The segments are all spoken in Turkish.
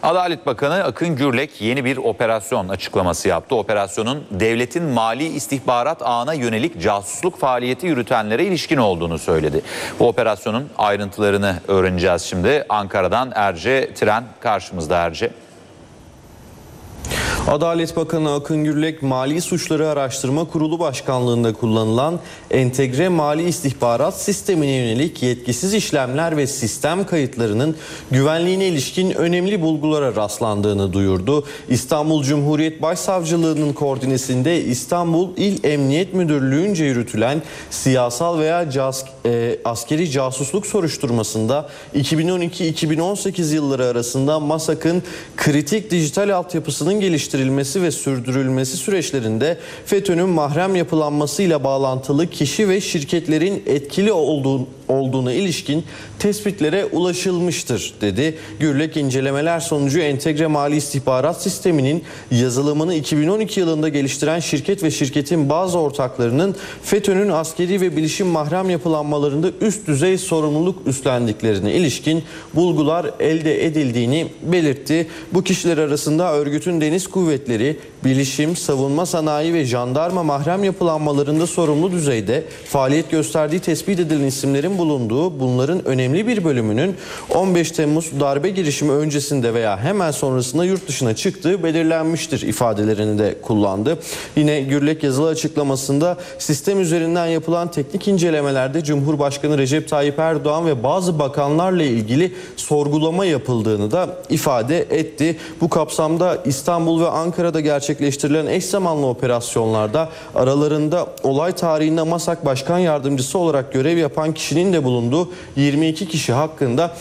Adalet Bakanı Akın Gürlek yeni bir operasyon açıklaması yaptı. Operasyonun devletin mali istihbarat ağına yönelik casusluk faaliyeti yürütenlere ilişkin olduğunu söyledi. Bu operasyonun ayrıntılarını öğreneceğiz şimdi. Ankara'dan Erce Tren karşımızda. Erce. Adalet Bakanı Akın Gürlek, Mali Suçları Araştırma Kurulu Başkanlığı'nda kullanılan entegre mali istihbarat sistemine yönelik yetkisiz işlemler ve sistem kayıtlarının güvenliğine ilişkin önemli bulgulara rastlandığını duyurdu. İstanbul Cumhuriyet Başsavcılığı'nın koordinesinde İstanbul İl Emniyet Müdürlüğü'nce yürütülen siyasal veya askeri casusluk soruşturmasında 2012-2018 yılları arasında MASAK'ın kritik dijital altyapısının geliştirilmesi ve sürdürülmesi süreçlerinde FETÖ'nün mahrem yapılanmasıyla bağlantılı kişi ve şirketlerin etkili olduğuna ilişkin tespitlere ulaşılmıştır, dedi. Gürlek, incelemeler sonucu entegre mali istihbarat sisteminin yazılımını 2012 yılında geliştiren şirket ve şirketin bazı ortaklarının FETÖ'nün askeri ve bilişim mahrem yapılanmalarında üst düzey sorumluluk üstlendiklerine ilişkin bulgular elde edildiğini belirtti. Bu kişiler arasında örgütün deniz kuvvetleri, bilişim, savunma sanayi ve jandarma mahrem yapılanmalarında sorumlu düzeyde faaliyet gösterdiği tespit edilen isimlerin bulunduğu, bunların önemli bir bölümünün 15 Temmuz darbe girişimi öncesinde veya hemen sonrasında yurt dışına çıktığı belirlenmiştir ifadelerini de kullandı. Yine Gürlek yazılı açıklamasında sistem üzerinden yapılan teknik incelemelerde Cumhurbaşkanı Recep Tayyip Erdoğan ve bazı bakanlarla ilgili sorgulama yapıldığını da ifade etti. Bu kapsamda İstanbul ve Ankara'da gerçekleştirilen eş zamanlı operasyonlarda aralarında olay tarihinde MASAK Başkan Yardımcısı olarak görev yapan kişinin de bulunduğu 22 kişi hakkında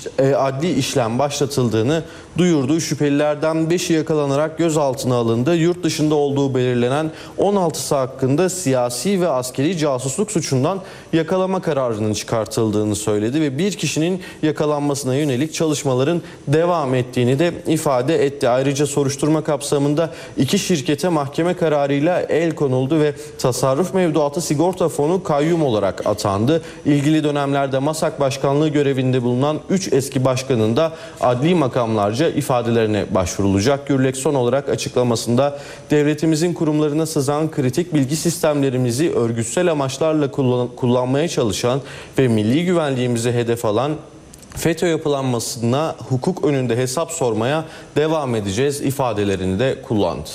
adli işlem başlatıldığını duyurdu. Şüphelilerden 5'i yakalanarak gözaltına alındı. Yurt dışında olduğu belirlenen 16'sı hakkında siyasi ve askeri casusluk suçundan yakalama kararının çıkartıldığını söyledi ve bir kişinin yakalanmasına yönelik çalışmaların devam ettiğini de ifade etti. Ayrıca soruşturma kapsamında 2 şirkete mahkeme kararıyla el konuldu ve tasarruf mevduatı sigorta fonu kayyum olarak atandı. İlgili dönemlerde MASAK Başkanlığı görevinde bulunan 3 eski başkanın da adli makamlarca ifadelerine başvurulacak. Gürlek son olarak açıklamasında devletimizin kurumlarına sızan kritik bilgi sistemlerimizi örgütsel amaçlarla kullanmaya çalışan ve milli güvenliğimizi hedef alan FETÖ yapılanmasına hukuk önünde hesap sormaya devam edeceğiz ifadelerini de kullandı.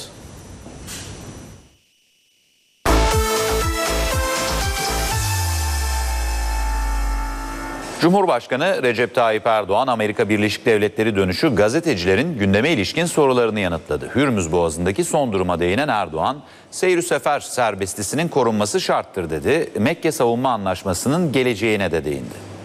Cumhurbaşkanı Recep Tayyip Erdoğan, Amerika Birleşik Devletleri dönüşü gazetecilerin gündeme ilişkin sorularını yanıtladı. Hürmüz Boğazı'ndaki son duruma değinen Erdoğan, seyir sefer serbestisinin korunması şarttır dedi. Mekke Savunma Anlaşması'nın geleceğine de değindi.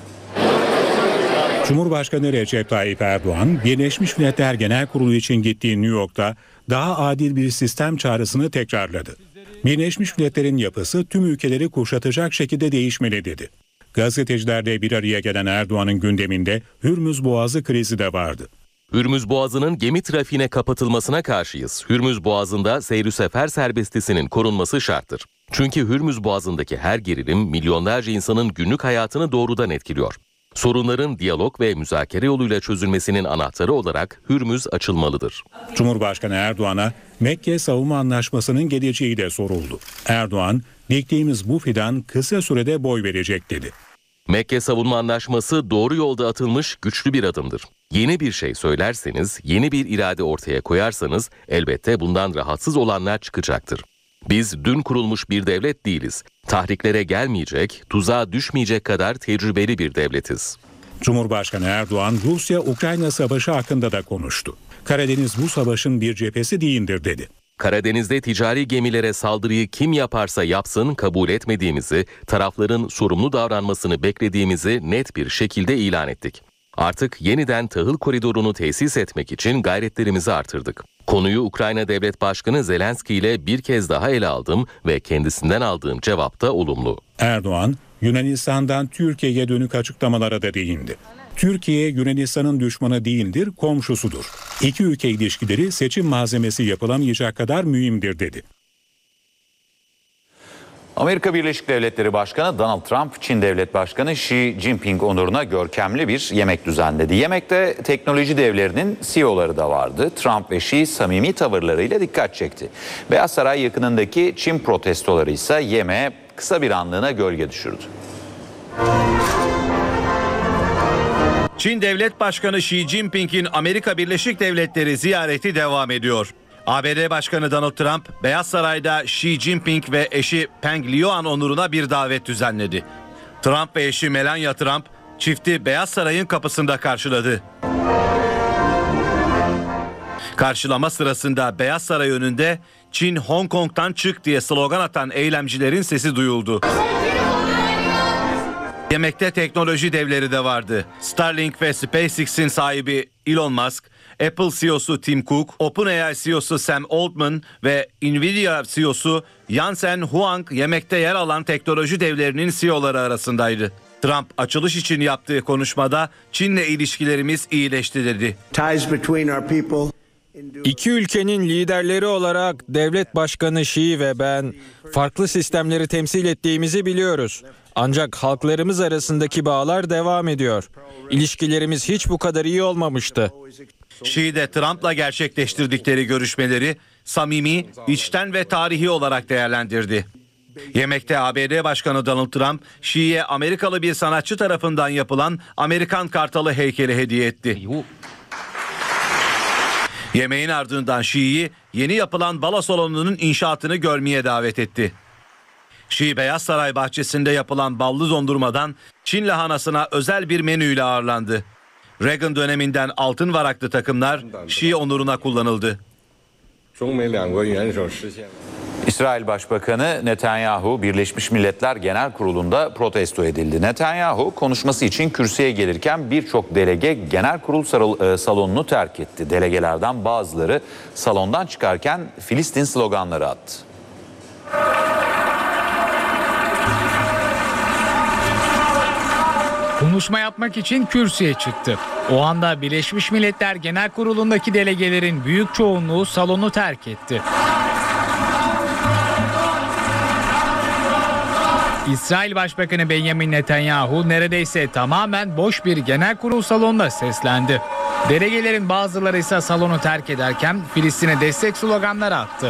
Cumhurbaşkanı Recep Tayyip Erdoğan, Birleşmiş Milletler Genel Kurulu için gittiği New York'ta daha adil bir sistem çağrısını tekrarladı. Birleşmiş Milletler'in yapısı tüm ülkeleri kuşatacak şekilde değişmeli dedi. Gazetecilerle bir araya gelen Erdoğan'ın gündeminde Hürmüz Boğazı krizi de vardı. Hürmüz Boğazı'nın gemi trafiğine kapatılmasına karşıyız. Hürmüz Boğazı'nda seyir sefer serbestisinin korunması şarttır. Çünkü Hürmüz Boğazı'ndaki her gerilim milyonlarca insanın günlük hayatını doğrudan etkiliyor. Sorunların diyalog ve müzakere yoluyla çözülmesinin anahtarı olarak Hürmüz açılmalıdır. Cumhurbaşkanı Erdoğan'a Mekke Savunma Anlaşması'nın geleceği de soruldu. Erdoğan, diktiğimiz bu fidan kısa sürede boy verecek dedi. Mekke Savunma Anlaşması doğru yolda atılmış güçlü bir adımdır. Yeni bir şey söylerseniz, yeni bir irade ortaya koyarsanız elbette bundan rahatsız olanlar çıkacaktır. Biz dün kurulmuş bir devlet değiliz. Tahriklere gelmeyecek, tuzağa düşmeyecek kadar tecrübeli bir devletiz. Cumhurbaşkanı Erdoğan, Rusya-Ukrayna savaşı hakkında da konuştu. Karadeniz bu savaşın bir cephesi değildir dedi. Karadeniz'de ticari gemilere saldırıyı kim yaparsa yapsın kabul etmediğimizi, tarafların sorumlu davranmasını beklediğimizi net bir şekilde ilan ettik. Artık yeniden tahıl koridorunu tesis etmek için gayretlerimizi artırdık. Konuyu Ukrayna Devlet Başkanı Zelenski ile bir kez daha ele aldım ve kendisinden aldığım cevap da olumlu. Erdoğan, Yunanistan'dan Türkiye'ye dönük açıklamalara da değindi. Türkiye, Yunanistan'ın düşmanı değildir, komşusudur. İki ülke ilişkileri seçim malzemesi yapılamayacak kadar mühimdir dedi. Amerika Birleşik Devletleri Başkanı Donald Trump, Çin Devlet Başkanı Xi Jinping onuruna görkemli bir yemek düzenledi. Yemekte teknoloji devlerinin CEO'ları da vardı. Trump ve Xi samimi tavırlarıyla dikkat çekti. Beyaz Saray yakınındaki Çin protestoları ise yemeğe kısa bir anlığına gölge düşürdü. Çin Devlet Başkanı Xi Jinping'in Amerika Birleşik Devletleri ziyareti devam ediyor. ABD Başkanı Donald Trump, Beyaz Saray'da Xi Jinping ve eşi Peng Liyuan onuruna bir davet düzenledi. Trump ve eşi Melania Trump, çifti Beyaz Saray'ın kapısında karşıladı. Karşılama sırasında Beyaz Saray önünde "Çin Hong Kong'tan çık" diye slogan atan eylemcilerin sesi duyuldu. Yemekte teknoloji devleri de vardı. Starlink ve SpaceX'in sahibi Elon Musk, Apple CEO'su Tim Cook, OpenAI CEO'su Sam Altman ve Nvidia CEO'su Jensen Huang yemekte yer alan teknoloji devlerinin CEO'ları arasındaydı. Trump açılış için yaptığı konuşmada Çin'le ilişkilerimiz iyileşti dedi. İki ülkenin liderleri olarak devlet başkanı Xi ve ben farklı sistemleri temsil ettiğimizi biliyoruz. Ancak halklarımız arasındaki bağlar devam ediyor. İlişkilerimiz hiç bu kadar iyi olmamıştı. Xi de Trump'la gerçekleştirdikleri görüşmeleri samimi, içten ve tarihi olarak değerlendirdi. Yemekte ABD Başkanı Donald Trump, Xi'ye Amerikalı bir sanatçı tarafından yapılan Amerikan Kartalı heykeli hediye etti. Yemeğin ardından Xi'yi yeni yapılan balo salonunun inşaatını görmeye davet etti. Xi, Beyaz Saray bahçesinde yapılan ballı dondurmadan Çin lahanasına özel bir menüyle ağırlandı. Reagan döneminden altın varaklı takımlar Xi onuruna kullanıldı. İsrail Başbakanı Netanyahu Birleşmiş Milletler Genel Kurulu'nda protesto edildi. Netanyahu konuşması için kürsüye gelirken birçok delege genel kurul salonunu terk etti. Delegelerden bazıları salondan çıkarken Filistin sloganları attı. Konuşma yapmak için kürsüye çıktı. O anda Birleşmiş Milletler Genel Kurulu'ndaki delegelerin büyük çoğunluğu salonu terk etti. İsrail Başbakanı Benjamin Netanyahu neredeyse tamamen boş bir genel kurul salonunda seslendi. Delegelerin bazıları ise salonu terk ederken Filistin'e destek sloganları attı.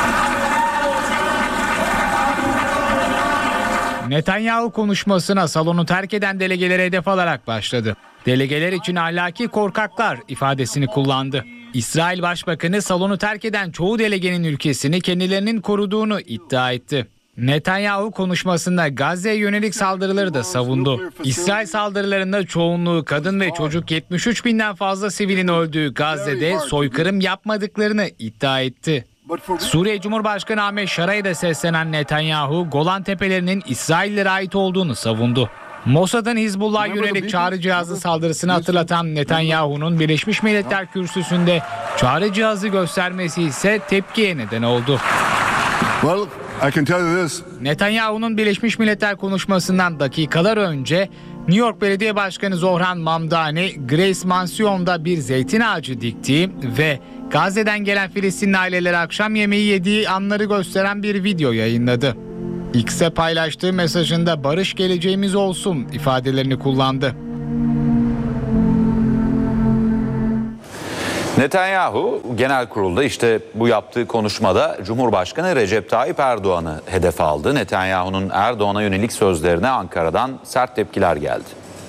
Netanyahu konuşmasına salonu terk eden delegelere hedef alarak başladı. Delegeler için ahlaki korkaklar ifadesini kullandı. İsrail Başbakanı salonu terk eden çoğu delegenin ülkesini kendilerinin koruduğunu iddia etti. Netanyahu konuşmasında Gazze'ye yönelik saldırıları da savundu. İsrail saldırılarında çoğunluğu kadın ve çocuk 73 binden fazla sivilin öldüğü Gazze'de soykırım yapmadıklarını iddia etti. Suriye Cumhurbaşkanı Ahmet Şara'ya da seslenen Netanyahu, Golan Tepelerinin İsraillere ait olduğunu savundu. Mossad'ın Hizbullah'a yönelik çağrı cihazı saldırısını hatırlatan Netanyahu'nun Birleşmiş Milletler Kürsüsü'nde çağrı cihazı göstermesi ise tepkiye neden oldu. Netanyahu'nun Birleşmiş Milletler konuşmasından dakikalar önce New York Belediye Başkanı Zohran Mamdani, Grace Mansion'da bir zeytin ağacı diktiği ve Gazze'den gelen Filistinli ailelere akşam yemeği yediği anları gösteren bir video yayınladı. X'e paylaştığı mesajında "barış geleceğimiz olsun" ifadelerini kullandı. Netanyahu genel kurulda işte bu yaptığı konuşmada Cumhurbaşkanı Recep Tayyip Erdoğan'ı hedef aldı. Netanyahu'nun Erdoğan'a yönelik sözlerine Ankara'dan sert tepkiler geldi.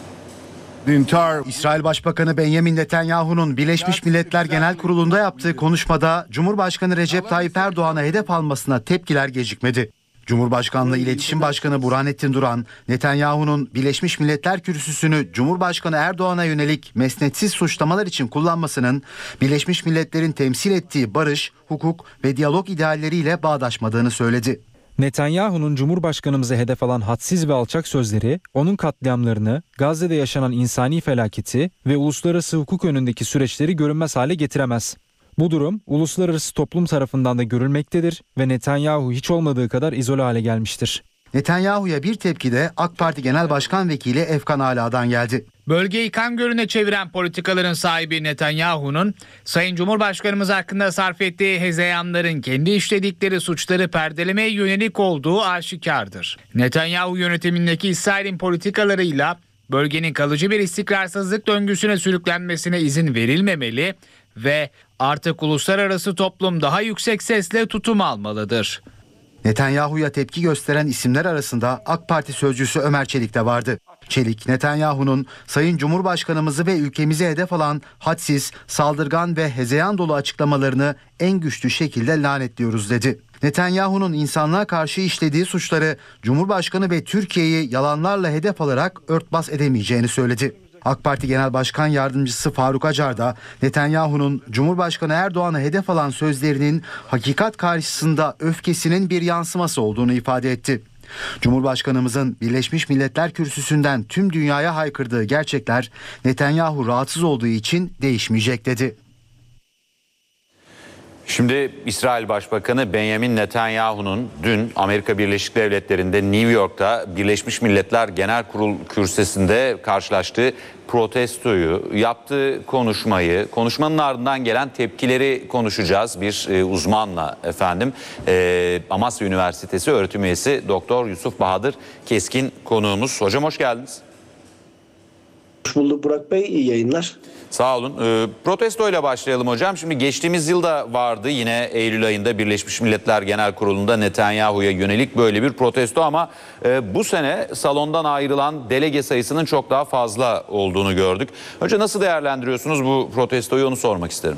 İsrail Başbakanı Benjamin Netanyahu'nun Birleşmiş Milletler Genel Kurulu'nda yaptığı konuşmada Cumhurbaşkanı Recep Tayyip Erdoğan'a hedef almasına tepkiler gecikmedi. Cumhurbaşkanlığı İletişim Başkanı Burhanettin Duran, Netanyahu'nun Birleşmiş Milletler Kürsüsü'nü Cumhurbaşkanı Erdoğan'a yönelik mesnetsiz suçlamalar için kullanmasının Birleşmiş Milletler'in temsil ettiği barış, hukuk ve diyalog idealleriyle bağdaşmadığını söyledi. Netanyahu'nun Cumhurbaşkanımıza hedef alan hadsiz ve alçak sözleri, onun katliamlarını, Gazze'de yaşanan insani felaketi ve uluslararası hukuk önündeki süreçleri görünmez hale getiremez. Bu durum uluslararası toplum tarafından da görülmektedir ve Netanyahu hiç olmadığı kadar izole hale gelmiştir. Netanyahu'ya bir tepki de AK Parti Genel Başkan Vekili Efkan Ala'dan geldi. Bölgeyi kan gölüne çeviren politikaların sahibi Netanyahu'nun Sayın Cumhurbaşkanımız hakkında sarf ettiği hezeyanların kendi işledikleri suçları perdelemeye yönelik olduğu aşikardır. Netanyahu yönetimindeki İsrail'in politikalarıyla bölgenin kalıcı bir istikrarsızlık döngüsüne sürüklenmesine izin verilmemeli ve artık uluslararası toplum daha yüksek sesle tutum almalıdır. Netanyahu'ya tepki gösteren isimler arasında AK Parti sözcüsü Ömer Çelik de vardı. Çelik, Netanyahu'nun Sayın Cumhurbaşkanımızı ve ülkemizi hedef alan hadsiz, saldırgan ve hezeyan dolu açıklamalarını en güçlü şekilde lanetliyoruz dedi. Netanyahu'nun insanlığa karşı işlediği suçları Cumhurbaşkanı ve Türkiye'yi yalanlarla hedef alarak örtbas edemeyeceğini söyledi. AK Parti Genel Başkan Yardımcısı Faruk Acar da Netanyahu'nun Cumhurbaşkanı Erdoğan'ı hedef alan sözlerinin hakikat karşısında öfkesinin bir yansıması olduğunu ifade etti. Cumhurbaşkanımızın Birleşmiş Milletler Kürsüsü'nden tüm dünyaya haykırdığı gerçekler Netanyahu rahatsız olduğu için değişmeyecek dedi. Şimdi İsrail Başbakanı Benjamin Netanyahu'nun dün Amerika Birleşik Devletleri'nde New York'ta Birleşmiş Milletler Genel Kurul kürsüsünde karşılaştığı protestoyu, yaptığı konuşmanın ardından gelen tepkileri konuşacağız bir uzmanla efendim. Amasya Üniversitesi öğretim üyesi Doktor Yusuf Bahadır Keskin konuğumuz. Hocam hoş geldiniz. Hoş bulduk Burak Bey, iyi yayınlar. Sağ olun. Protestoyla başlayalım hocam. Şimdi geçtiğimiz yılda vardı yine Eylül ayında Birleşmiş Milletler Genel Kurulu'nda Netanyahu'ya yönelik böyle bir protesto ama bu sene salondan ayrılan delege sayısının çok daha fazla olduğunu gördük. Önce nasıl değerlendiriyorsunuz bu protestoyu, onu sormak isterim.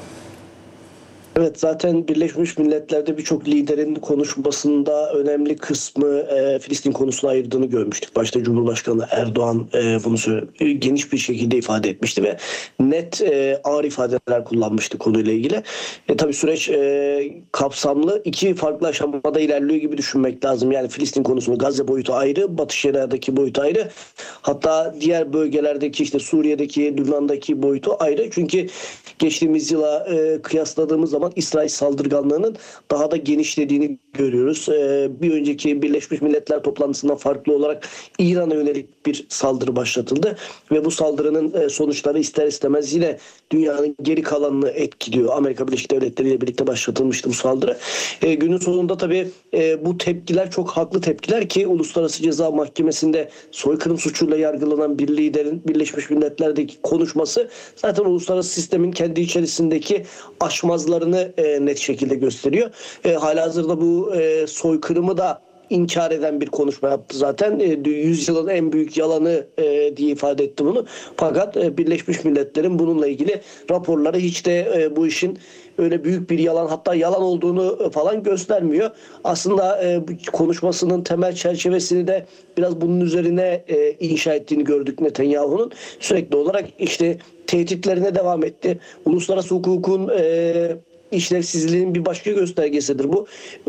Evet, zaten Birleşmiş Milletler'de birçok liderin konuşmasında önemli kısmı Filistin konusuna ayırdığını görmüştük. Başta Cumhurbaşkanı Erdoğan bunu geniş bir şekilde ifade etmişti ve net ağır ifadeler kullanmıştı konuyla ilgili. Tabii süreç kapsamlı, iki farklı aşamada ilerliyor gibi düşünmek lazım. Yani Filistin konusunda Gazze boyutu ayrı, Batı Şeria'daki boyutu ayrı. Hatta diğer bölgelerdeki işte Suriye'deki, Lübnan'daki boyutu ayrı. Çünkü geçtiğimiz yıla kıyasladığımız zaman İsrail saldırganlığının daha da genişlediğini görüyoruz. Bir önceki Birleşmiş Milletler toplantısından farklı olarak İran'a yönelik bir saldırı başlatıldı ve bu saldırının sonuçları ister istemez yine dünyanın geri kalanını etkiliyor. Amerika Birleşik Devletleri ile birlikte başlatılmıştı bu saldırı. Günün sonunda tabii bu tepkiler çok haklı tepkiler ki Uluslararası Ceza Mahkemesi'nde soykırım suçuyla yargılanan bir liderin Birleşmiş Milletler'deki konuşması zaten uluslararası sistemin kendi içerisindeki aşmazlarını net şekilde gösteriyor. Halihazırda bu soykırımı da inkar eden bir konuşma yaptı zaten. Yüzyılın en büyük yalanı diye ifade etti bunu. Fakat Birleşmiş Milletler'in bununla ilgili raporları hiç de bu işin öyle büyük bir yalan, hatta yalan olduğunu falan göstermiyor. Aslında konuşmasının temel çerçevesini de biraz bunun üzerine inşa ettiğini gördük Netanyahu'nun. Sürekli olarak işte tehditlerine devam etti. Uluslararası hukukun işlevsizliğinin bir başka göstergesidir bu.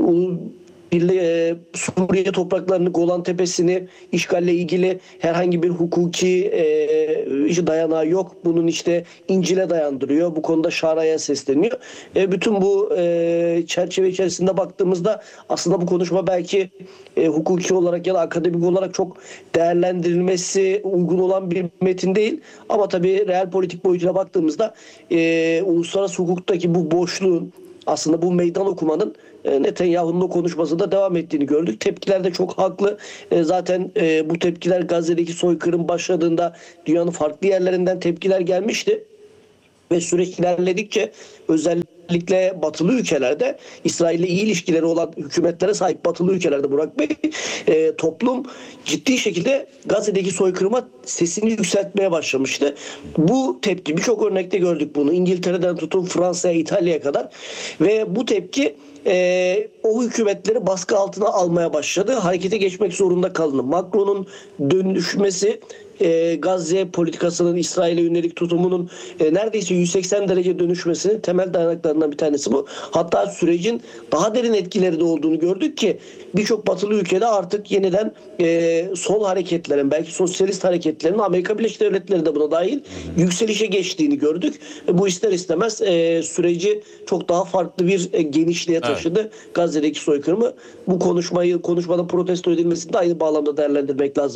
Suriye topraklarını, Golan Tepesi'ni işgalle ilgili herhangi bir hukuki dayanağı yok. Bunun işte İncil'e dayandırıyor. Bu konuda Şara'ya sesleniyor. Bütün bu çerçeve içerisinde baktığımızda aslında bu konuşma belki hukuki olarak ya da akademik olarak çok değerlendirilmesi uygun olan bir metin değil. Ama tabii real politik boyutuna baktığımızda uluslararası hukuktaki bu boşluğun, aslında bu meydan okumanın Netanyahu'nun o konuşmasında devam ettiğini gördük. Tepkiler de çok haklı. Zaten bu tepkiler Gazze'deki soykırım başladığında dünyanın farklı yerlerinden tepkiler gelmişti. Ve süreç ilerledikçe özellikle batılı ülkelerde, İsrail'le iyi ilişkileri olan hükümetlere sahip batılı ülkelerde Burak Bey, toplum ciddi şekilde Gazze'deki soykırıma sesini yükseltmeye başlamıştı. Bu tepki, birçok örnekte gördük bunu. İngiltere'den tutun Fransa'ya, İtalya'ya kadar ve bu tepki o hükümetleri baskı altına almaya başladı. Harekete geçmek zorunda kalındı. Macron'un dönüşmesi, Gazze politikasının, İsrail'e yönelik tutumunun neredeyse 180 derece dönüşmesinin temel dayanaklarından bir tanesi bu. Hatta sürecin daha derin etkileri de olduğunu gördük ki birçok batılı ülkede artık yeniden sol hareketlerin, belki sosyalist hareketlerin, Amerika Birleşik Devletleri de buna dahil yükselişe geçtiğini gördük. Bu ister istemez süreci çok daha farklı bir genişliğe taşıdı. Evet. Gazze'deki soykırımı, bu konuşmanın protesto edilmesini de aynı bağlamda değerlendirmek lazım.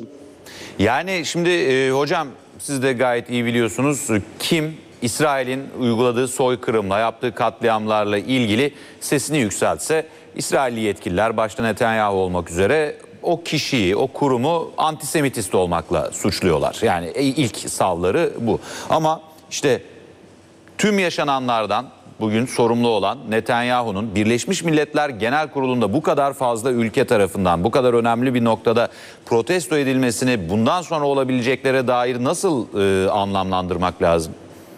Yani şimdi hocam siz de gayet iyi biliyorsunuz, kim İsrail'in uyguladığı soykırımla, yaptığı katliamlarla ilgili sesini yükseltse İsrailli yetkililer başta Netanyahu olmak üzere o kişiyi, o kurumu antisemitist olmakla suçluyorlar. Yani ilk savları bu. Ama işte tüm yaşananlardan bugün sorumlu olan Netanyahu'nun Birleşmiş Milletler Genel Kurulu'nda bu kadar fazla ülke tarafından bu kadar önemli bir noktada protesto edilmesini bundan sonra olabileceklere dair nasıl anlamlandırmak lazım?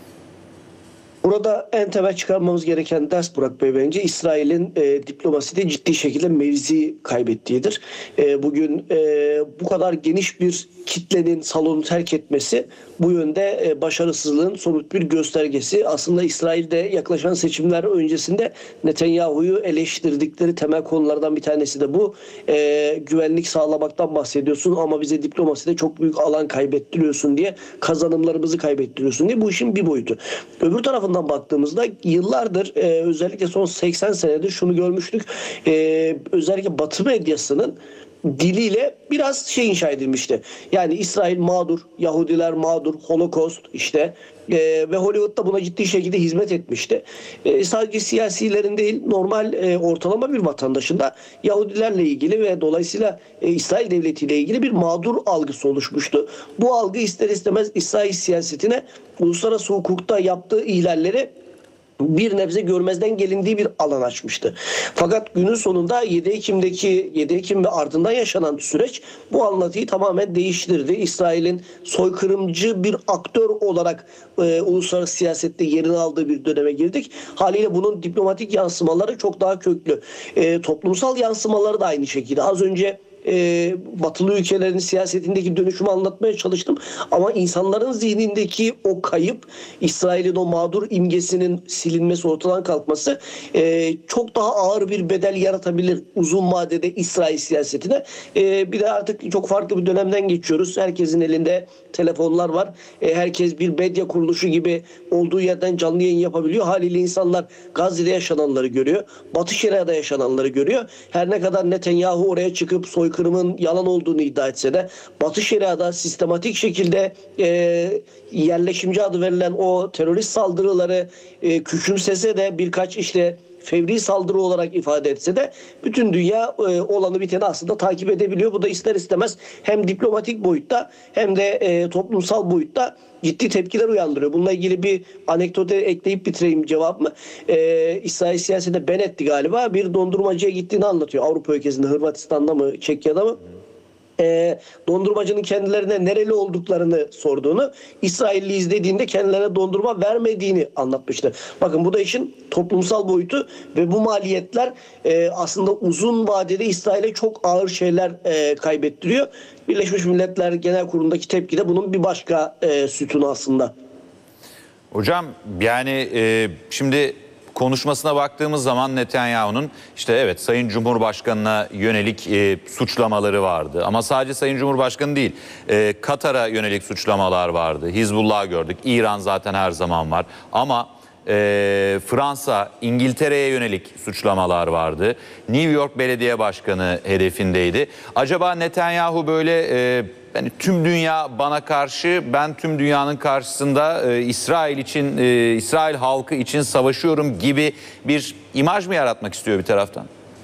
Burada en temel çıkarmamız gereken ders Burak Bey bence İsrail'in diplomaside ciddi şekilde mevzi kaybettiğidir. Bugün bu kadar geniş bir kitlenin salonu terk etmesi bu yönde başarısızlığın somut bir göstergesi. Aslında İsrail'de yaklaşan seçimler öncesinde Netanyahu'yu eleştirdikleri temel konulardan bir tanesi de bu. Güvenlik sağlamaktan bahsediyorsun ama bize diplomaside çok büyük alan kaybettiriyorsun diye, kazanımlarımızı kaybettiriyorsun diye, bu işin bir boyutu. Öbür tarafından baktığımızda yıllardır özellikle son 80 senedir şunu görmüştük. Özellikle Batı medyasının diliyle biraz inşa edilmişti. Yani İsrail mağdur, Yahudiler mağdur, Holocaust işte ve Hollywood'da buna ciddi şekilde hizmet etmişti. Sadece siyasilerin değil, normal ortalama bir vatandaşın da Yahudilerle ilgili ve dolayısıyla İsrail devletiyle ilgili bir mağdur algısı oluşmuştu. Bu algı ister istemez İsrail siyasetine, uluslararası hukukta yaptığı ihlalleri bir nebze görmezden gelindiği bir alan açmıştı. Fakat günün sonunda 7 Ekim ve ardından yaşanan süreç bu anlatıyı tamamen değiştirdi. İsrail'in soykırımcı bir aktör olarak uluslararası siyasette yerini aldığı bir döneme girdik. Haliyle bunun diplomatik yansımaları çok daha köklü. Toplumsal yansımaları da aynı şekilde. Az önce batılı ülkelerin siyasetindeki dönüşümü anlatmaya çalıştım. Ama insanların zihnindeki o kayıp, İsrail'in o mağdur imgesinin silinmesi, ortadan kalkması çok daha ağır bir bedel yaratabilir uzun vadede İsrail siyasetine. Bir de artık çok farklı bir dönemden geçiyoruz. Herkesin elinde telefonlar var. Herkes bir medya kuruluşu gibi olduğu yerden canlı yayın yapabiliyor. Haliyle insanlar Gazze'de yaşananları görüyor. Batı Şeria'da yaşananları görüyor. Her ne kadar Netanyahu oraya çıkıp soykırımın yalan olduğunu iddia etse de Batı Şeria'da sistematik şekilde yerleşimci adı verilen o terörist saldırıları küçümsese de, birkaç fevri saldırı olarak ifade etse de bütün dünya olanı biteni aslında takip edebiliyor. Bu da ister istemez hem diplomatik boyutta hem de toplumsal boyutta ciddi tepkiler uyandırıyor. Bununla ilgili bir anekdotu ekleyip bitireyim cevabımı. İsrail siyasetinde Bennett'ti galiba, bir dondurmacıya gittiğini anlatıyor. Avrupa ülkesinde, Hırvatistan'da mı, Çekya'da mı? Dondurmacının kendilerine nereli olduklarını sorduğunu, İsrailliyiz dediğinde kendilerine dondurma vermediğini anlatmıştı. Bakın bu da işin toplumsal boyutu ve bu maliyetler aslında uzun vadede İsrail'e çok ağır şeyler kaybettiriyor. Birleşmiş Milletler Genel Kurulu'ndaki tepki de bunun bir başka sütunu aslında. Hocam yani şimdi konuşmasına baktığımız zaman Netanyahu'nun evet Sayın Cumhurbaşkanı'na yönelik suçlamaları vardı. Ama sadece Sayın Cumhurbaşkanı değil, Katar'a yönelik suçlamalar vardı. Hizbullah'ı gördük. İran zaten her zaman var. Ama Fransa, İngiltere'ye yönelik suçlamalar vardı. New York Belediye Başkanı hedefindeydi. Acaba Netanyahu böyle yani tüm dünya bana karşı, ben tüm dünyanın karşısında İsrail için, İsrail halkı için savaşıyorum gibi bir imaj mı yaratmak istiyor bir taraftan?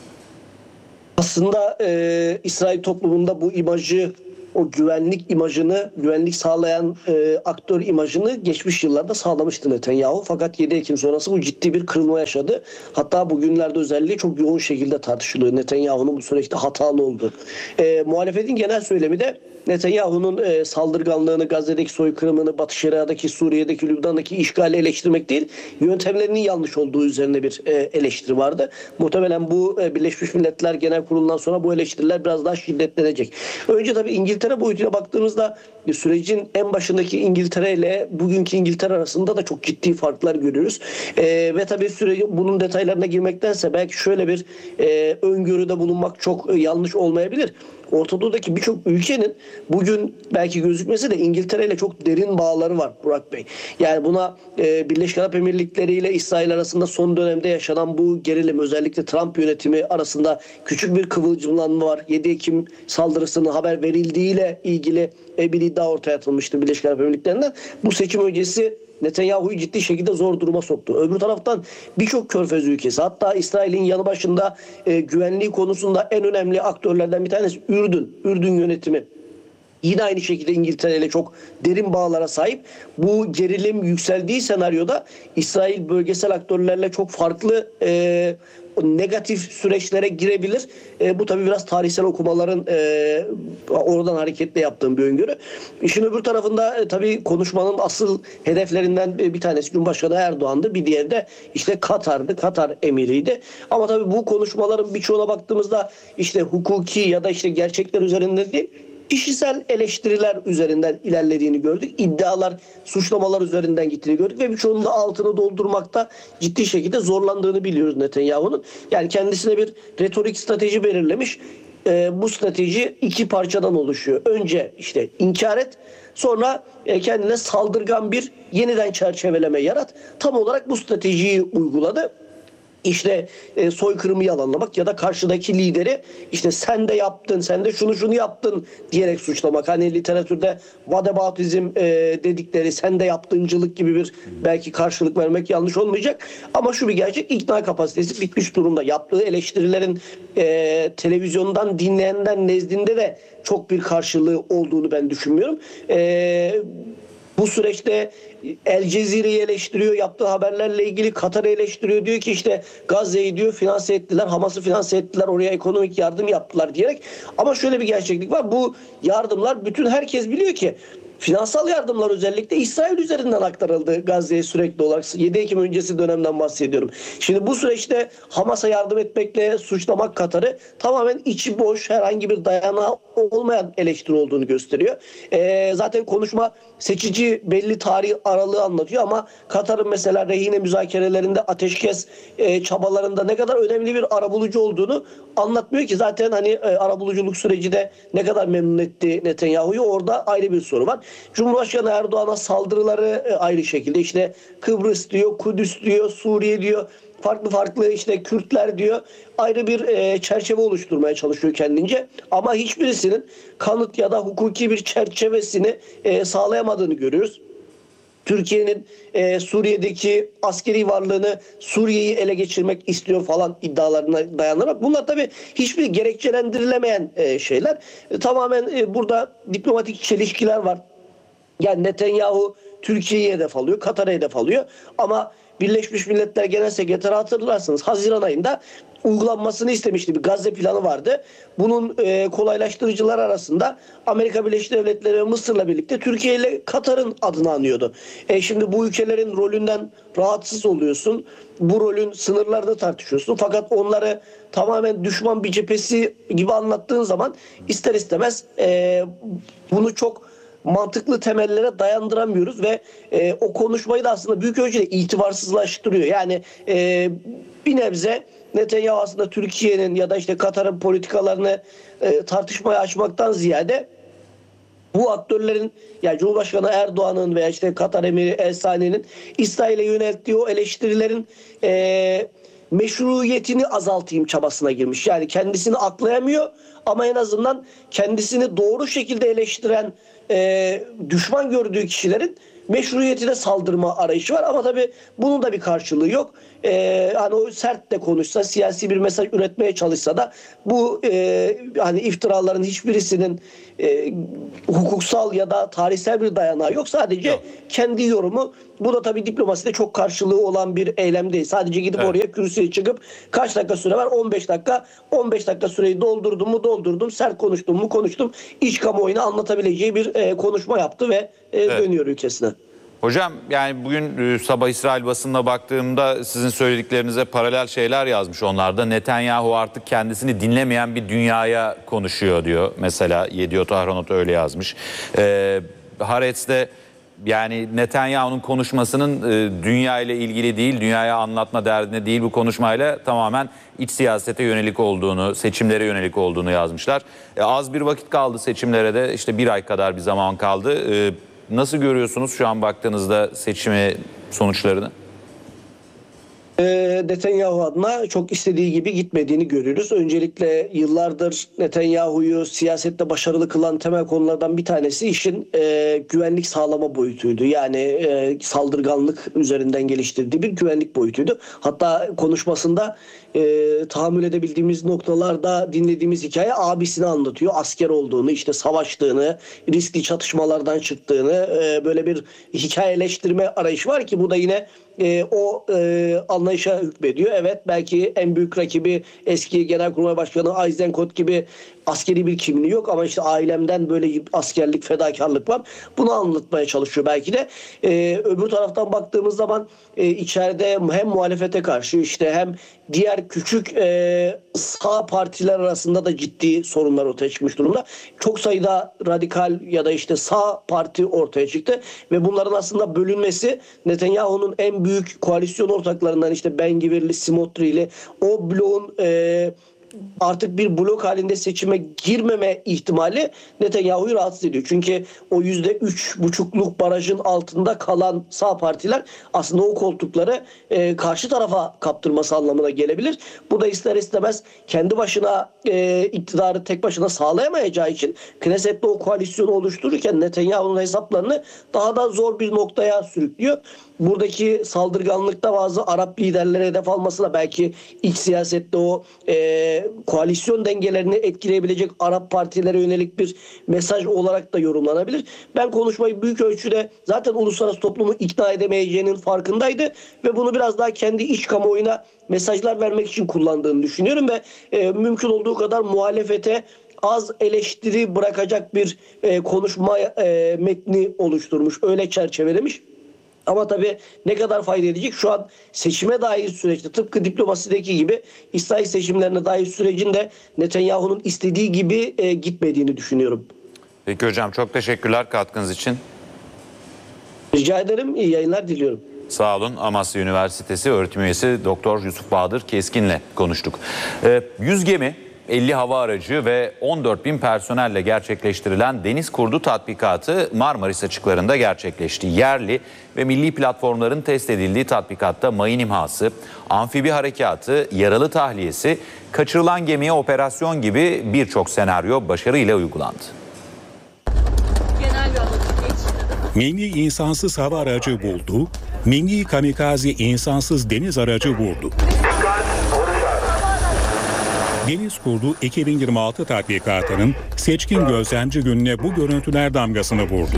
Aslında İsrail toplumunda bu imajı, o güvenlik imajını, güvenlik sağlayan aktör imajını geçmiş yıllarda sağlamıştı Netanyahu. Fakat 7 Ekim sonrası bu ciddi bir kırılma yaşadı. Hatta bugünlerde özellikle çok yoğun şekilde tartışılıyor Netanyahu'nun bu süreçte hatalı olduğu. Muhalefetin genel söylemi de Netanyahu'nun saldırganlığını, Gazze'deki soykırımını, Batı Şeria'daki, Suriye'deki, Lübnan'daki işgali eleştirmek değil, yöntemlerinin yanlış olduğu üzerine bir eleştiri vardı. Muhtemelen bu Birleşmiş Milletler Genel Kurulu'ndan sonra bu eleştiriler biraz daha şiddetlenecek. Önce tabii İngiltere boyutuna baktığımızda sürecin en başındaki İngiltere ile bugünkü İngiltere arasında da çok ciddi farklar görüyoruz. Ve tabii bunun detaylarına girmektense belki şöyle bir öngörüde bulunmak çok yanlış olmayabilir. Orta Doğu'daki birçok ülkenin bugün belki gözükmese de İngiltere ile çok derin bağları var Burak Bey. Yani buna Birleşik Arap Emirlikleri ile İsrail arasında son dönemde yaşanan bu gerilim, özellikle Trump yönetimi arasında küçük bir kıvılcımlanma var. 7 Ekim saldırısının haber verildiğiyle ilgili bir iddia ortaya atılmıştı Birleşik Arap Emirlikleri'nden. Bu seçim öncesi Netanyahu'yu ciddi şekilde zor duruma soktu. Öbür taraftan birçok Körfez ülkesi, hatta İsrail'in yanı başında güvenliği konusunda en önemli aktörlerden bir tanesi Ürdün yönetimi. Yine aynı şekilde İngiltere ile çok derin bağlara sahip. Bu gerilim yükseldiği senaryoda İsrail bölgesel aktörlerle çok farklı negatif süreçlere girebilir. Bu tabii biraz tarihsel okumaların oradan hareketle yaptığım bir öngörü. İşin öbür tarafında tabii konuşmanın asıl hedeflerinden bir tanesi Cumhurbaşkanı Erdoğan'dı. Bir diğeri de işte Katar'dı. Katar emiriydi. Ama tabii bu konuşmaların birçoğuna baktığımızda işte hukuki ya da işte gerçekler üzerinde değil, kişisel eleştiriler üzerinden ilerlediğini gördük. İddialar, suçlamalar üzerinden gittiğini gördük ve birçoğunun da altını doldurmakta ciddi şekilde zorlandığını biliyoruz Netanyahu'nun. Yani kendisine bir retorik strateji belirlemiş. Bu strateji iki parçadan oluşuyor. Önce işte inkar et, sonra kendine saldırgan bir yeniden çerçeveleme yarat. Tam olarak bu stratejiyi uyguladı. İşte soykırımı yalanlamak ya da karşıdaki lideri işte sen de yaptın, sen de şunu yaptın diyerek suçlamak. Hani literatürde whataboutism dedikleri sen de yaptıncılık gibi bir belki karşılık vermek yanlış olmayacak. Ama şu bir gerçek, ikna kapasitesi bitmiş durumda. Yaptığı eleştirilerin televizyondan dinleyenden nezdinde de çok bir karşılığı olduğunu ben düşünmüyorum. Bu süreçte El Cezire'yi eleştiriyor, yaptığı haberlerle ilgili Katar'ı eleştiriyor. Diyor ki işte Gazze'yi diyor finanse ettiler, Hamas'ı finanse ettiler, oraya ekonomik yardım yaptılar diyerek. Ama şöyle bir gerçeklik var. Bu yardımlar bütün herkes biliyor ki finansal yardımlar özellikle İsrail üzerinden aktarıldı Gazze'ye sürekli olarak. 7 Ekim öncesi dönemden bahsediyorum. Şimdi bu süreçte Hamas'a yardım etmekle suçlamak Katar'ı tamamen içi boş, herhangi bir dayanağı olmayan eleştiri olduğunu gösteriyor. Zaten konuşma seçici belli tarih aralığı anlatıyor ama Katar'ın mesela rehine müzakerelerinde, ateşkes çabalarında ne kadar önemli bir arabulucu olduğunu anlatmıyor ki. Zaten hani arabuluculuk süreci de ne kadar memnun etti Netanyahu'yu, orada ayrı bir soru var. Cumhurbaşkanı Erdoğan'a saldırıları ayrı şekilde, işte Kıbrıs diyor, Kudüs diyor, Suriye diyor, farklı işte Kürtler diyor, ayrı bir çerçeve oluşturmaya çalışıyor kendince. Ama hiçbirisinin kanıt ya da hukuki bir çerçevesini sağlayamadığını görüyoruz. Türkiye'nin Suriye'deki askeri varlığını, Suriye'yi ele geçirmek istiyor falan iddialarına dayanarak. Bunlar tabii hiçbir gerekçelendirilemeyen şeyler. Tamamen burada diplomatik çelişkiler var. Yani Netanyahu Türkiye'yi hedef alıyor, Katar'ı hedef alıyor. Ama Birleşmiş Milletler Genel Sekreteri, hatırlarsınız, Haziran ayında uygulanmasını istemişti. Bir Gazze planı vardı. Bunun kolaylaştırıcılar arasında Amerika Birleşik Devletleri ve Mısır'la birlikte Türkiye ile Katar'ın adını anıyordu. Şimdi bu ülkelerin rolünden rahatsız oluyorsun. Bu rolün sınırlarını tartışıyorsun. Fakat onları tamamen düşman bir cephesi gibi anlattığın zaman ister istemez bunu çok mantıklı temellere dayandıramıyoruz ve o konuşmayı da aslında büyük ölçüde itibarsızlaştırıyor. Yani bir nebze Netanyahu aslında Türkiye'nin ya da işte Katar'ın politikalarını tartışmaya açmaktan ziyade bu aktörlerin, yani Cumhurbaşkanı Erdoğan'ın veya işte Katar Emiri El Sani'nin İsrail'e yönelttiği o eleştirilerin meşruiyetini azaltayım çabasına girmiş. Yani kendisini aklayamıyor ama en azından kendisini doğru şekilde eleştiren, düşman gördüğü kişilerin meşruiyetine saldırma arayışı var. Ama tabii bunun da bir karşılığı yok. Hani o sert de konuşsa, siyasi bir mesaj üretmeye çalışsa da bu hani iftiraların hiçbirisinin hukuksal ya da tarihsel bir dayanağı yok. Sadece kendi yorumu. Bu da tabii diplomaside çok karşılığı olan bir eylem değil. Sadece gidip oraya kürsüye çıkıp kaç dakika süre var? 15 dakika. 15 dakika süreyi doldurdum mu doldurdum. Sert konuştum mu konuştum. İç kamuoyuna anlatabileceği bir konuşma yaptı ve dönüyor ülkesine. Hocam, yani bugün sabah İsrail basınına baktığımda sizin söylediklerinize paralel şeyler yazmış onlar da. Netanyahu artık kendisini dinlemeyen bir dünyaya konuşuyor diyor. Mesela Yediot Ahronot öyle yazmış. Haaretz'te Yani Netanyahu'nun konuşmasının dünya ile ilgili değil, dünyaya anlatma derdine değil, bu konuşmayla tamamen iç siyasete yönelik olduğunu, seçimlere yönelik olduğunu yazmışlar. Az bir vakit kaldı seçimlere de, işte bir ay kadar bir zaman kaldı. Nasıl görüyorsunuz şu an baktığınızda seçimi sonuçlarını? Netanyahu adına çok istediği gibi gitmediğini görüyoruz. Öncelikle yıllardır Netanyahu'yu siyasette başarılı kılan temel konulardan bir tanesi işin güvenlik sağlama boyutuydu. Yani saldırganlık üzerinden geliştirdiği bir güvenlik boyutuydu. Hatta konuşmasında tahammül edebildiğimiz noktalarda dinlediğimiz hikaye abisini anlatıyor. Asker olduğunu, işte savaştığını, riskli çatışmalardan çıktığını, böyle bir hikayeleştirme arayışı var ki bu da yine o anlayışa hükmediyor. Evet, belki en büyük rakibi eski Genelkurmay Başkanı Eisenkot gibi askeri bir kimliği yok ama işte ailemden böyle askerlik, fedakarlık var. Bunu anlatmaya çalışıyor belki de. Öbür taraftan baktığımız zaman içeride hem muhalefete karşı işte hem diğer küçük sağ partiler arasında da ciddi sorunlar ortaya çıkmış durumda. Çok sayıda radikal ya da işte sağ parti ortaya çıktı ve bunların aslında bölünmesi Netanyahu'nun en büyük koalisyon ortaklarından işte Ben Gvir'li, Smotri'li o bloğun artık bir blok halinde seçime girmeme ihtimali Netanyahu'yu rahatsız ediyor. Çünkü o %3,5'luk barajın altında kalan sağ partiler aslında o koltukları karşı tarafa kaptırması anlamına gelebilir. Bu da ister istemez kendi başına iktidarı tek başına sağlayamayacağı için Knesset'te o koalisyonu oluştururken Netanyahu'nun hesaplarını daha da zor bir noktaya sürüklüyor. Buradaki saldırganlıkta bazı Arap liderlere hedef alması da belki iç siyasette o koalisyon dengelerini etkileyebilecek Arap partilere yönelik bir mesaj olarak da yorumlanabilir. Ben konuşmayı büyük ölçüde zaten uluslararası toplumu ikna edemeyeceğinin farkındaydı ve bunu biraz daha kendi iç kamuoyuna mesajlar vermek için kullandığını düşünüyorum ve mümkün olduğu kadar muhalefete az eleştiri bırakacak bir konuşma metni oluşturmuş, öyle çerçevelemiş. Ama tabii ne kadar fayda edecek? Şu an seçime dair süreçte tıpkı diplomasideki gibi İsrail seçimlerine dair sürecinde Netanyahu'nun istediği gibi gitmediğini düşünüyorum. Peki hocam, çok teşekkürler katkınız için. Rica ederim. İyi yayınlar diliyorum. Sağ olun. Amasya Üniversitesi öğretim üyesi Doktor Yusuf Bahadır Keskin'le konuştuk. 100 gemi, 50 hava aracı ve 14.000 personelle gerçekleştirilen deniz kurdu tatbikatı Marmaris açıklarında gerçekleşti. Yerli ve milli platformların test edildiği tatbikatta mayın imhası, amfibi harekatı, yaralı tahliyesi, kaçırılan gemiye operasyon gibi birçok senaryo başarıyla uygulandı. Milli insansız hava aracı buldu, milli kamikaze insansız deniz aracı vurdu. Deniz Kurdu 2026 tatbikatının seçkin gözlemci gününe bu görüntüler damgasını vurdu.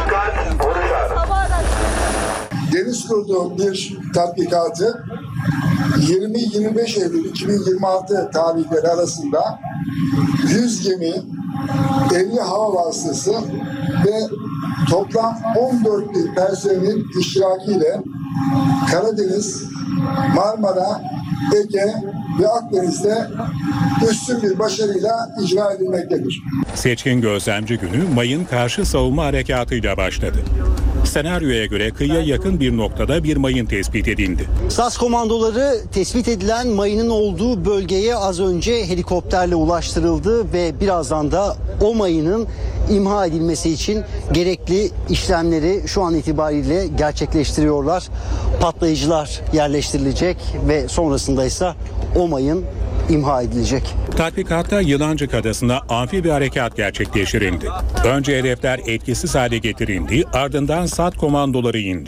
Deniz Kurdu bir tatbikatı 20-25 Eylül 2026 tarihleri arasında 100 gemi, 50 hava vasıtası ve toplam 14.000 personelin iştirakiyle Karadeniz, Marmara, Ege ve Akdeniz'de üstün bir başarıyla icra edilmektedir. Seçkin gözlemci günü mayın karşı savunma harekatıyla başladı. Senaryoya göre kıyıya yakın bir noktada bir mayın tespit edildi. SAS komandoları tespit edilen mayının olduğu bölgeye az önce helikopterle ulaştırıldı ve birazdan da o mayının imha edilmesi için gerekli işlemleri şu an itibariyle gerçekleştiriyorlar. Patlayıcılar yerleştirilecek ve sonrasında ise o mayın imha edilecek. Tatbikatta Yılancık Adası'nda amfibi harekat gerçekleştirildi. Önce hedefler etkisiz hale getirildi, ardından SAT komandoları indi.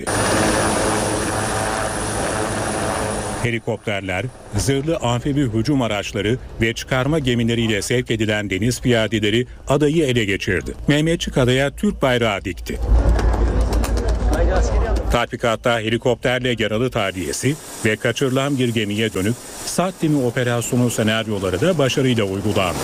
Helikopterler, zırhlı amfibi hücum araçları ve çıkarma gemileriyle sevk edilen deniz piyadeleri adayı ele geçirdi. Mehmetçik Adaya Türk bayrağı dikti. Tatbikatta helikopterle yaralı tahliyesi ve kaçırılan bir gemiye dönük SAT timi operasyonu senaryoları da başarıyla uygulandı.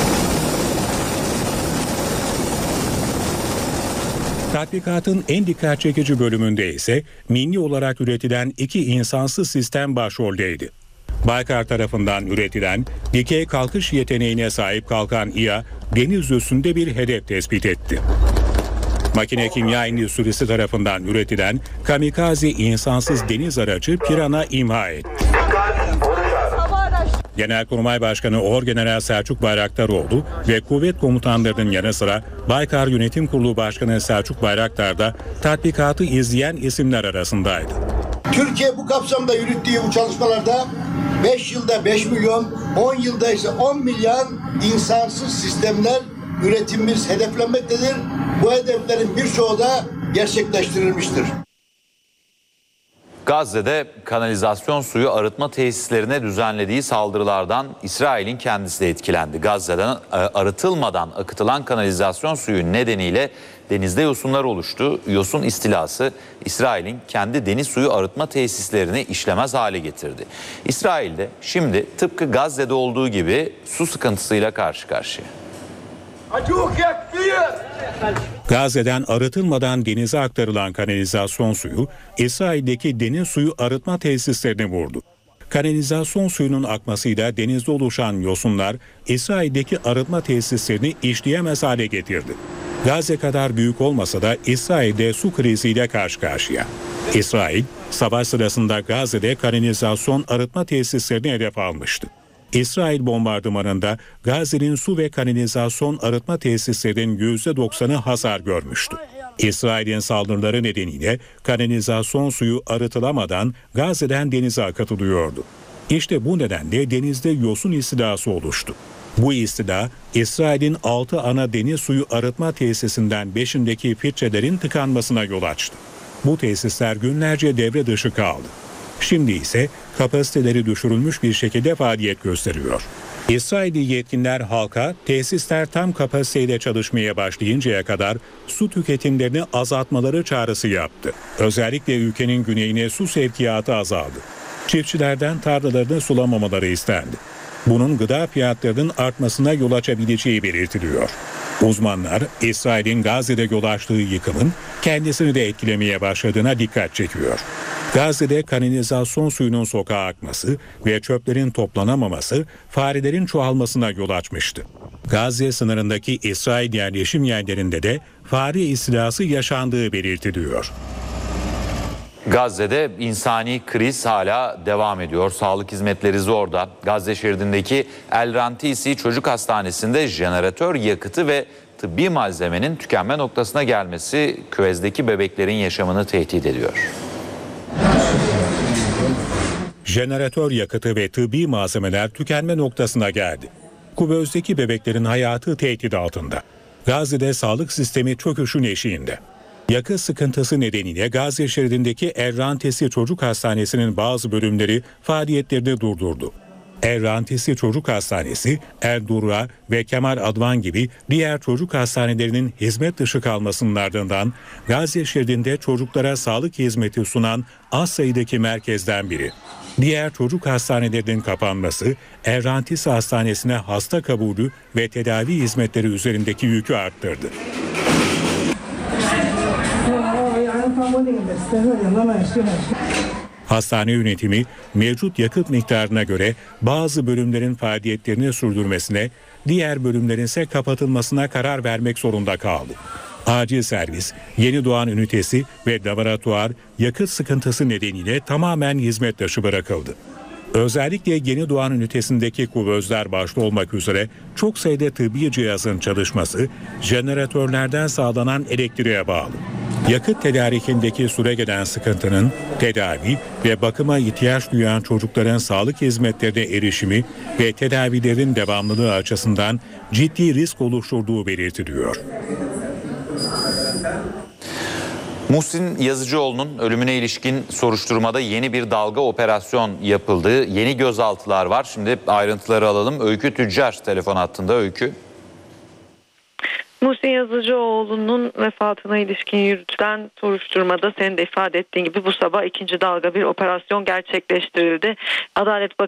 Tatbikatın en dikkat çekici bölümünde ise milli olarak üretilen 2 insansız sistem başroldeydi. Baykar tarafından üretilen dikey kalkış yeteneğine sahip kalkan İHA, deniz üstünde bir hedef tespit etti. Makine kimya endüstrisi tarafından üretilen kamikaze insansız deniz aracı Piranha imha etti. Genelkurmay Başkanı Orgeneral Selçuk Bayraktaroğlu ve kuvvet komutanlarının yanı sıra Baykar Yönetim Kurulu Başkanı Selçuk Bayraktar da tatbikatı izleyen isimler arasındaydı. Türkiye bu kapsamda yürüttüğü bu çalışmalarda 5 yılda 5 milyon, 10 yılda ise 10 milyar insansız sistemler üretimimiz hedeflenmektedir. Bu hedeflerin birçoğu da gerçekleştirilmiştir. Gazze'de kanalizasyon suyu arıtma tesislerine düzenlediği saldırılardan İsrail'in kendisi de etkilendi. Gazze'den arıtılmadan akıtılan kanalizasyon suyu nedeniyle denizde yosunlar oluştu. Yosun istilası İsrail'in kendi deniz suyu arıtma tesislerini işlemez hale getirdi. İsrail'de şimdi tıpkı Gazze'de olduğu gibi su sıkıntısıyla karşı karşıya. Gazze'den arıtılmadan denize aktarılan kanalizasyon suyu İsrail'deki deniz suyu arıtma tesislerini vurdu. Kanalizasyon suyunun akmasıyla denizde oluşan yosunlar İsrail'deki arıtma tesislerini işleyemez hale getirdi. Gazze kadar büyük olmasa da İsrail'de su kriziyle karşı karşıya. İsrail, savaş sırasında Gazze'de kanalizasyon arıtma tesislerini hedef almıştı. İsrail bombardımanında Gazze'nin su ve kanalizasyon arıtma tesislerinin %90'ı hasar görmüştü. İsrail'in saldırıları nedeniyle kanalizasyon suyu arıtılamadan Gazze'den denize akıtılıyordu. İşte bu nedenle denizde yosun istilası oluştu. Bu istila, İsrail'in 6 ana deniz suyu arıtma tesisinden 5'indeki filtrelerin tıkanmasına yol açtı. Bu tesisler günlerce devre dışı kaldı. Şimdi ise kapasiteleri düşürülmüş bir şekilde faaliyet gösteriyor. İsrailli yetkililer halka tesisler tam kapasiteyle çalışmaya başlayıncaya kadar su tüketimlerini azaltmaları çağrısı yaptı. Özellikle ülkenin güneyine su sevkiyatı azaldı. Çiftçilerden tarlalarını sulamamaları istendi. Bunun gıda fiyatlarının artmasına yol açabileceği belirtiliyor. Uzmanlar İsrail'in Gazze'de yol açtığı yıkımın kendisini de etkilemeye başladığına dikkat çekiyor. Gazze'de kanalizasyon suyunun sokağa akması ve çöplerin toplanamaması farelerin çoğalmasına yol açmıştı. Gazze sınırındaki İsrail yerleşim yerlerinde de fare istilası yaşandığı belirtiliyor. Gazze'de insani kriz hala devam ediyor. Sağlık hizmetleri zorda. Gazze şeridindeki El Rantisi Çocuk Hastanesi'nde jeneratör yakıtı ve tıbbi malzemenin tükenme noktasına gelmesi küvezdeki bebeklerin yaşamını tehdit ediyor. Jeneratör yakıtı ve tıbbi malzemeler tükenme noktasına geldi. Küvezdeki bebeklerin hayatı tehdit altında. Gazze'de sağlık sistemi çöküşün eşiğinde. Yakıt sıkıntısı nedeniyle Gazze şeridindeki El Rantisi Çocuk Hastanesi'nin bazı bölümleri faaliyetlerini durdurdu. El Rantisi Çocuk Hastanesi, El Durra ve Kemal Advan gibi diğer çocuk hastanelerinin hizmet dışı kalmasının ardından Gazze şeridinde çocuklara sağlık hizmeti sunan az sayıdaki merkezden biri. Diğer çocuk hastanelerinin kapanması, El Rantisi Hastanesi'ne hasta kabulü ve tedavi hizmetleri üzerindeki yükü arttırdı. Hastane yönetimi mevcut yakıt miktarına göre bazı bölümlerin faaliyetlerini sürdürmesine, diğer bölümlerin ise kapatılmasına karar vermek zorunda kaldı. Acil servis, yeni doğan ünitesi ve laboratuvar yakıt sıkıntısı nedeniyle tamamen hizmet dışı bırakıldı. Özellikle yeni doğan ünitesindeki kuvözler başta olmak üzere çok sayıda tıbbi cihazın çalışması jeneratörlerden sağlanan elektriğe bağlı. Yakıt tedarikindeki süregelen sıkıntının tedavi ve bakıma ihtiyaç duyan çocukların sağlık hizmetlerine erişimi ve tedavilerin devamlılığı açısından ciddi risk oluşturduğu belirtiliyor. Muhsin Yazıcıoğlu'nun ölümüne ilişkin soruşturmada yeni bir dalga operasyon yapıldı. Yeni gözaltılar var. Şimdi ayrıntıları alalım. Öykü Tüccar telefon hattında. Öykü. Muhsin Yazıcıoğlu'nun vefatına ilişkin yürütülen soruşturmada senin de ifade ettiğin gibi bu sabah ikinci dalga bir operasyon gerçekleştirildi. Adalet Bakanı